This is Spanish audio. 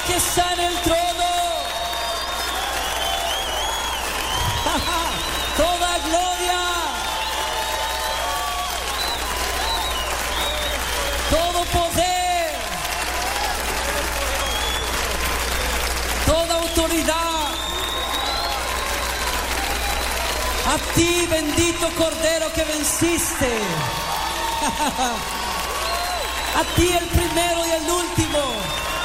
que está en el trono. Toda gloria, todo poder, toda autoridad a ti, bendito Cordero que venciste. A ti, el primero y el último.